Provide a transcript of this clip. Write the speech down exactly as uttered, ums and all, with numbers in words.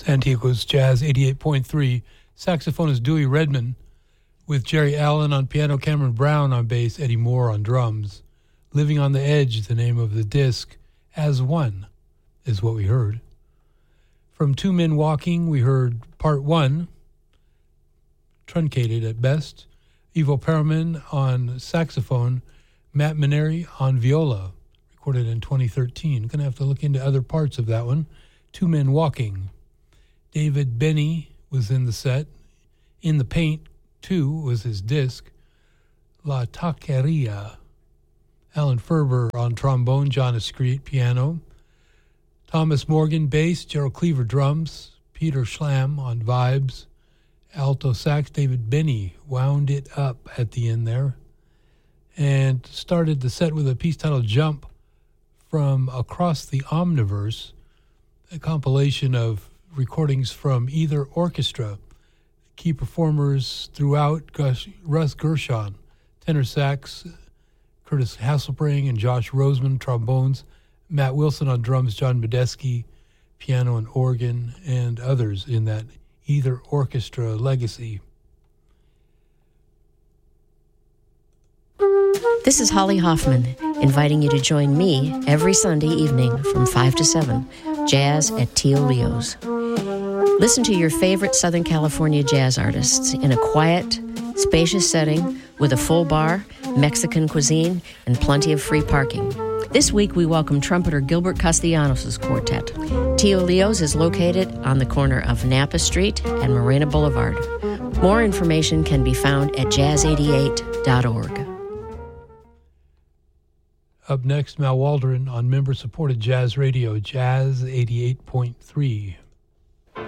San Diego's Jazz eighty-eight point three. Saxophonist Dewey Redman with Jerry Allen on piano, Cameron Brown on bass, Eddie Moore on drums. Living on the Edge, the name of the disc, As One, is what we heard. From Two Men Walking, we heard part one, truncated at best. Ivo Perelman on saxophone, Matt Maneri on viola, recorded in twenty thirteen. Going to have to look into other parts of that one. Two Men Walking. David Benny was in the set. In the Paint, too, was his disc. La Taqueria. Alan Ferber on trombone, John Escreet piano. Thomas Morgan bass, Gerald Cleaver drums. Peter Schlam on vibes. Alto sax, David Benny wound it up at the end there. And started the set with a piece titled Jump from Across the Omniverse, a compilation of recordings from either orchestra. Key performers throughout, Gus, Russ Gershon, tenor sax, Curtis Hasselbring and Josh Roseman, trombones, Matt Wilson on drums, John Medeski, piano and organ, and others in that either orchestra legacy. This is Holly Hoffman, inviting you to join me every Sunday evening from five to seven, Jazz at Tio Leo's. Listen to your favorite Southern California jazz artists in a quiet, spacious setting with a full bar, Mexican cuisine, and plenty of free parking. This week, we welcome trumpeter Gilbert Castellanos' quartet. Tio Leo's is located on the corner of Napa Street and Morena Boulevard. More information can be found at jazz eighty-eight dot org. Up next, Mal Waldron on member-supported jazz radio, Jazz eighty-eight point three.